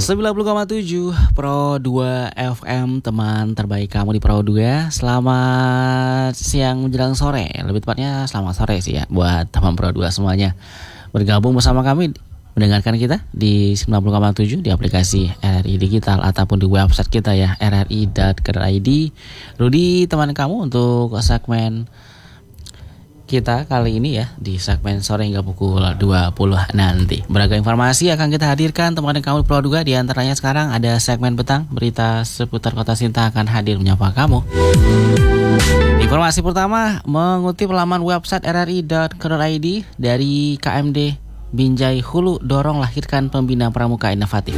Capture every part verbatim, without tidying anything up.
sembilan puluh koma tujuh Pro dua F M, teman terbaik kamu di Pro dua. Selamat siang menjelang sore, lebih tepatnya selamat sore sih ya buat teman Pro dua semuanya. Bergabung bersama kami, mendengarkan kita di sembilan puluh koma tujuh di aplikasi R R I Digital ataupun di website kita ya, r r i dot co dot i d. Rudi teman kamu untuk segmen kita kali ini ya, di segmen sore hingga pukul dua puluh nanti. Beragam informasi akan kita hadirkan teman-teman kamu Pro dua. Di antaranya sekarang ada segmen petang, berita seputar Kota Sinta akan hadir menyapa kamu. Informasi pertama mengutip laman website r r i dot co dot i d dari K M D Binjai Hulu, dorong lahirkan pembina pramuka inovatif.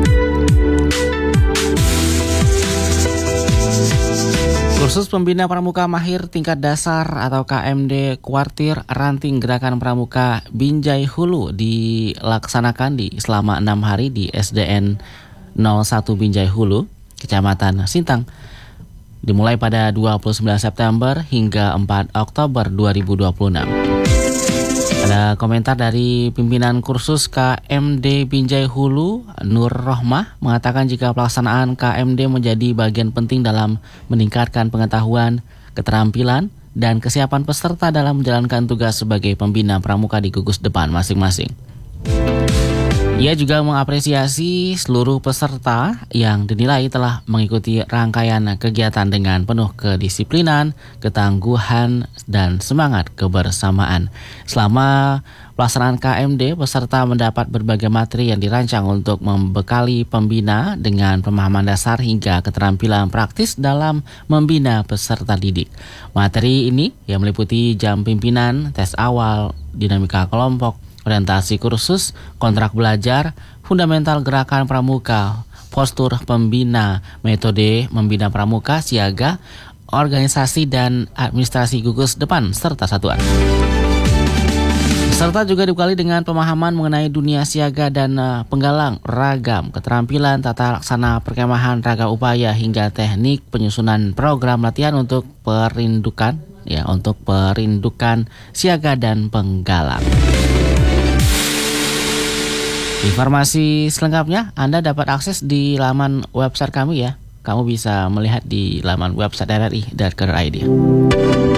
Kursus pembina pramuka mahir tingkat dasar atau K M D Kuartir Ranting Gerakan Pramuka Binjai Hulu dilaksanakan di selama enam hari di S D N nol satu Binjai Hulu, Kecamatan Sintang. Dimulai pada dua puluh sembilan September hingga empat Oktober dua ribu dua puluh enam. Ada komentar dari pimpinan kursus K M D Binjai Hulu, Nur Rohmah, mengatakan jika pelaksanaan K M D menjadi bagian penting dalam meningkatkan pengetahuan, keterampilan, dan kesiapan peserta dalam menjalankan tugas sebagai pembina pramuka di gugus depan masing-masing. Ia juga mengapresiasi seluruh peserta yang dinilai telah mengikuti rangkaian kegiatan dengan penuh kedisiplinan, ketangguhan, dan semangat kebersamaan. Selama pelaksanaan K M D, peserta mendapat berbagai materi yang dirancang untuk membekali pembina dengan pemahaman dasar hingga keterampilan praktis dalam membina peserta didik. Materi ini yang meliputi jam pimpinan, tes awal, dinamika kelompok, orientasi kursus, kontrak belajar, fundamental gerakan pramuka, postur pembina, metode membina pramuka, siaga, organisasi dan administrasi gugus depan, serta satuan. Peserta juga dibekali dengan pemahaman mengenai dunia siaga dan uh, penggalang, ragam keterampilan, tata laksana perkemahan, raga upaya, hingga teknik penyusunan program latihan untuk perindukan, ya, untuk perindukan siaga dan penggalang. Informasi selengkapnya Anda dapat akses di laman website kami ya. Kamu bisa melihat di laman website r r i dot co dot i d.